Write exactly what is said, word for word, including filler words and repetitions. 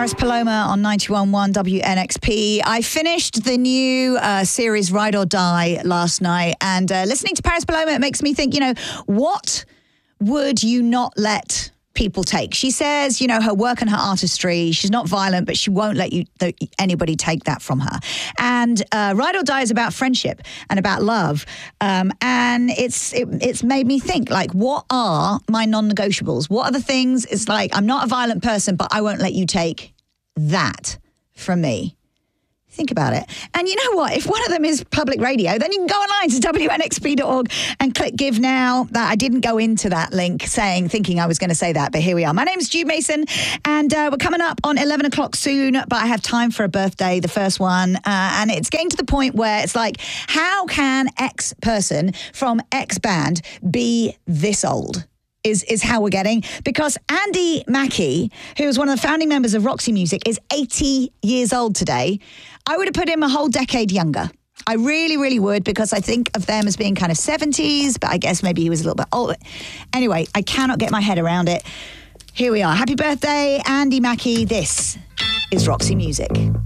Paris Paloma on ninety-one point one W N X P. I finished the new uh, series Ride or Die last night, and uh, listening to Paris Paloma, it makes me think, you know, what would you not let people take? She says, you know, her work and her artistry, she's not violent, but she won't let you th- anybody take that from her. And uh, Ride or Die is about friendship and about love. Um, and it's it, it's made me think, like, what are my non-negotiables? What are the things? It's like, I'm not a violent person, but I won't let you take that from me. Think about it. And you know what? If one of them is public radio, then you can go online to W N X P dot org and click Give Now. That I didn't go into that link saying, thinking I was going to say that, but here we are. My name's Jude Mason, and uh, we're coming up on eleven o'clock soon, but I have time for a birthday, the first one, uh, and it's getting to the point where it's like, how can X person from X band be this old? Is is how we're getting, because Andy Mackey, who was one of the founding members of Roxy Music, is eighty years old today. I would have put him a whole decade younger. I really, really would, because I think of them as being kind of seventies, but I guess maybe he was a little bit older. Anyway, I cannot get my head around it. Here we are. Happy birthday, Andy Mackey. This is Roxy Music.